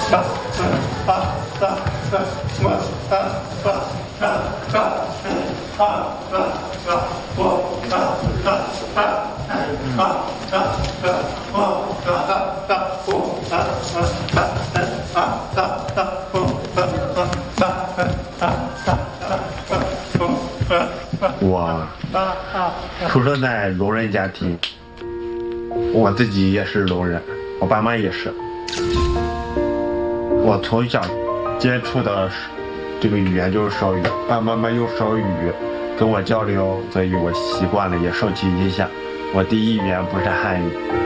我出生在聋人家庭，我自己也是聋人，我爸妈也是。我从小接触的这个语言就是手语，爸爸妈妈用手语跟我交流，所以我习惯了，也受其影响。我第一语言不是汉语。